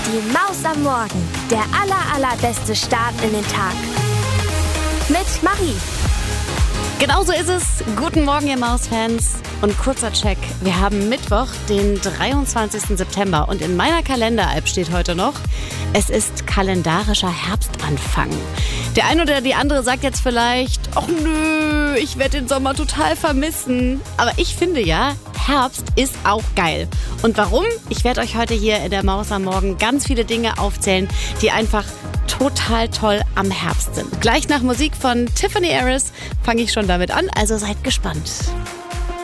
Die Maus am Morgen. Der allerbeste Start in den Tag. Mit Marie. Genau so ist es. Guten Morgen, ihr Mausfans. Und kurzer Check. Wir haben Mittwoch, den 23. September. Und in meiner Kalender-App steht heute noch, es ist kalendarischer Herbstanfang. Der eine oder die andere sagt jetzt vielleicht, ach nö, ich werde den Sommer total vermissen. Aber ich finde ja, Herbst ist auch geil. Und warum? Ich werde euch heute hier in der Maus am Morgen ganz viele Dinge aufzählen, die einfach total toll am Herbst sind. Gleich nach Musik von Tiffany Harris fange ich schon damit an, also seid gespannt.